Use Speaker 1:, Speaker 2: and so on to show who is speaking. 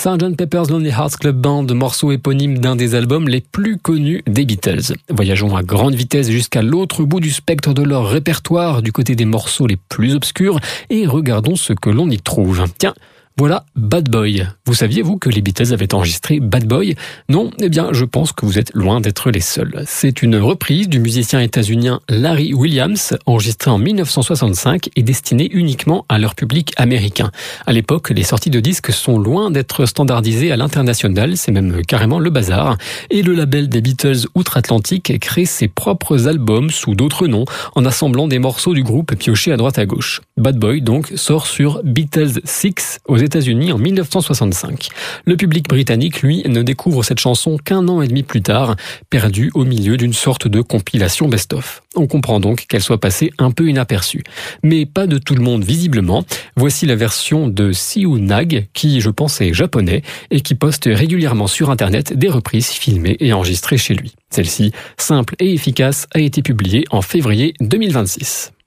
Speaker 1: Sgt. Pepper's Lonely Hearts Club Band, morceau éponyme d'un des albums les plus connus des Beatles. Voyageons à grande vitesse jusqu'à l'autre bout du spectre de leur répertoire, du côté des morceaux les plus obscurs, et regardons ce que l'on y trouve. Tiens, voilà Bad Boy. Vous saviez, vous, que les Beatles avaient enregistré Bad Boy? Non? Eh bien, je pense que vous êtes loin d'être les seuls. C'est une reprise du musicien états-unien Larry Williams, enregistrée en 1965 et destinée uniquement à leur public américain. À l'époque, les sorties de disques sont loin d'être standardisées à l'international, c'est même carrément le bazar. Et le label des Beatles outre-Atlantique crée ses propres albums sous d'autres noms, en assemblant des morceaux du groupe piochés à droite à gauche. Bad Boy, donc, sort sur Beatles 6 aux États-Unis en 1965. Le public britannique, lui, ne découvre cette chanson qu'un an et demi plus tard, perdue au milieu d'une sorte de compilation best-of. On comprend donc qu'elle soit passée un peu inaperçue. Mais pas de tout le monde visiblement. Voici la version de Siu Nag, qui je pense est japonais, et qui poste régulièrement sur Internet des reprises filmées et enregistrées chez lui. Celle-ci, simple et efficace, a été publiée en février 2026.